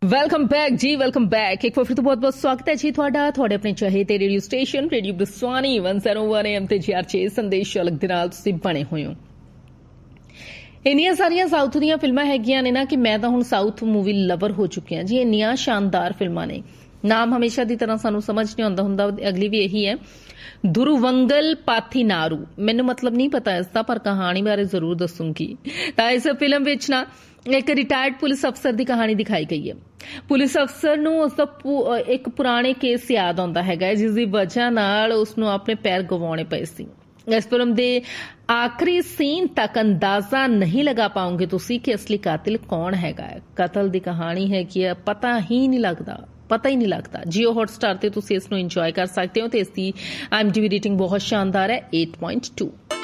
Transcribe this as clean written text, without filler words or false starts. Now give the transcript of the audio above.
Welcome back जी, welcome back. एक बार फिर तो बहुत बहुत स्वागत है जी ਤੁਹਾਡਾ ਤੁਹਾਡੇ ਆਪਣੇ ਚਾਹੇ ਤੇ ਰੇਡੀਓ ਸਟੇਸ਼ਨ ਰੇਡੀਓ ਬਸਵਾਨੀ 101 AM ਤੇ GR6 ਸੰਦੇਸ਼ ਅਲੱਗ ਦੇ ਨਾਲ ਤੁਸੀਂ ਬਣੇ ਹੋਏ ਹੋ। ਇੰਨੀਆਂ ਸਾਰੀਆਂ ਸਾਊਥ ਦੀਆਂ ਫਿਲਮਾਂ ਹੈਗੀਆਂ ਨੇ ਨਾ ਕਿ ਮੈਂ ਤਾਂ ਹੁਣ ਸਾਊਥ ਮੂਵੀ ਲਵਰ ਹੋ ਚੁੱਕੀ ਹਾਂ ਜੀ। ਇੰਨੀਆਂ ਸ਼ਾਨਦਾਰ ਫਿਲਮਾਂ ਨੇ, ਨਾਮ ਹਮੇਸ਼ਾ ਦੀ ਤਰ੍ਹਾਂ ਸਾਨੂੰ ਸਮਝ ਨਹੀਂ ਆਉਂਦਾ ਹੁੰਦਾ। ਅਗਲੀ ਵੀ ਇਹੀ ਹੈ, ਦੁਰਵੰਗਲ ਪਾਥੀਨਾਰੂ। ਮੈਨੂੰ ਮਤਲਬ ਨਹੀਂ ਪਤਾ ਇਸ ਦਾ, ਪਰ ਕਹਾਣੀ ਬਾਰੇ ਜ਼ਰੂਰ ਦੱਸੂਗੀ। ਤਾਂ ਇਸ ਫਿਲਮ ਵਿੱਚ ਨਾ ਇੱਕ ਰਿਟਾਇਰਡ ਪੁਲਿਸ ਅਫਸਰ ਦੀ ਕਹਾਣੀ ਦਿਖਾਈ ਗਈ ਹੈ। ਪੁਲਿਸ ਅਫਸਰ ਨੂੰ ਉਸਦਾ ਇੱਕ ਪੁਰਾਣੇ ਕੇਸ ਯਾਦ ਆਉਂਦਾ ਹੈਗਾ, ਜਿਸ ਦੀ ਵਜ੍ਹਾ ਨਾਲ ਉਸਨੂੰ ਆਪਣੇ ਪੈਰ ਗਵਾਉਣੇ ਪਏ ਸੀ। ਇਸ ਫਿਲਮ ਦੇ ਆਖਰੀ ਸੀਨ ਤੱਕ ਅੰਦਾਜ਼ਾ ਨਹੀਂ ਲਗਾ ਪਾਉਂਗੇ ਤੁਸੀਂ ਕਿ ਅਸਲੀ ਕਾਤਿਲ ਕੌਣ ਹੈਗਾ। ਕਤਲ ਦੀ ਕਹਾਣੀ ਹੈ ਕਿ ਪਤਾ ਹੀ ਨਹੀਂ ਲੱਗਦਾ। ਜੀਓ ਹੌਟਸਟਾਰ ਤੇ ਤੁਸੀਂ ਇਸ ਨੂੰ ਇੰਜੋਏ ਕਰ ਸਕਦੇ ਹੋ ਤੇ ਇਸ ਦੀ IMDb ਰੇਟਿੰਗ ਬਹੁਤ ਸ਼ਾਨਦਾਰ ਹੈ, 8.2।